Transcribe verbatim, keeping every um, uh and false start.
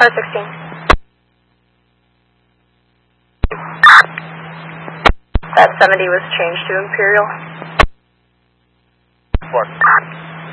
Tower sixteen. That seventy was changed to Imperial. Four.